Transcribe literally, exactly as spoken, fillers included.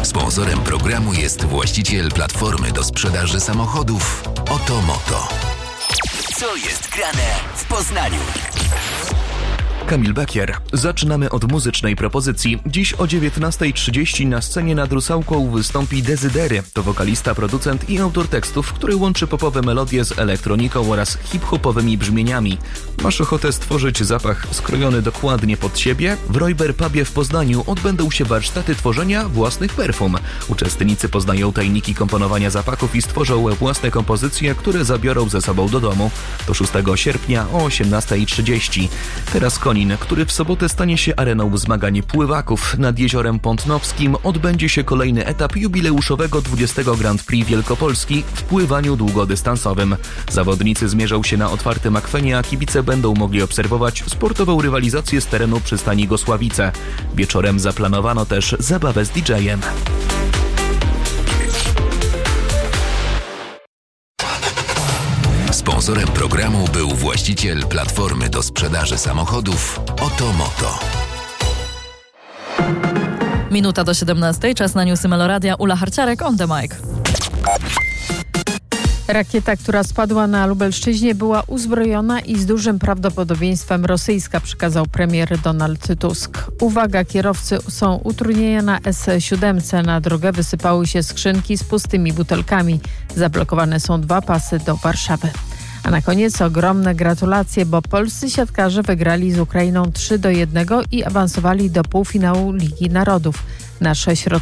Sponsorem programu jest właściciel platformy do sprzedaży samochodów Otomoto. Co jest grane w Poznaniu? Kamil Bekier. Zaczynamy od muzycznej propozycji. Dziś o dziewiętnasta trzydzieści na scenie nad Rusałką wystąpi Dezydery. To wokalista, producent i autor tekstów, który łączy popowe melodie z elektroniką oraz hip-hopowymi brzmieniami. Masz ochotę stworzyć zapach skrojony dokładnie pod siebie? W Räuber Pubie w Poznaniu odbędą się warsztaty tworzenia własnych perfum. Uczestnicy poznają tajniki komponowania zapachów i stworzą własne kompozycje, które zabiorą ze sobą do domu. To szóstego sierpnia o osiemnasta trzydzieści. Teraz Konin, który w sobotę stanie się areną zmagań pływaków. Nad Jeziorem Pątnowskim odbędzie się kolejny etap jubileuszowego dwudziestego Grand Prix Wielkopolski w pływaniu długodystansowym. Zawodnicy zmierzą się na otwartym akwenie, a kibice będą mogli obserwować sportową rywalizację z terenu przystani Gosławice. Wieczorem zaplanowano też zabawę z didżejem. Sponsorem programu był właściciel platformy do sprzedaży samochodów Otomoto. Minuta do siedemnastej, czas na newsy Meloradia. Ula Harciarek, on the mic. Rakieta, która spadła na Lubelszczyźnie, była uzbrojona i z dużym prawdopodobieństwem rosyjska, przekazał premier Donald Tusk. Uwaga, kierowcy są utrudnienia na S siedem. Na drogę wysypały się skrzynki z pustymi butelkami. Zablokowane są dwa pasy do Warszawy. A na koniec ogromne gratulacje, bo polscy siatkarze wygrali z Ukrainą trzy do jednego i awansowali do półfinału Ligi Narodów. Nasze środki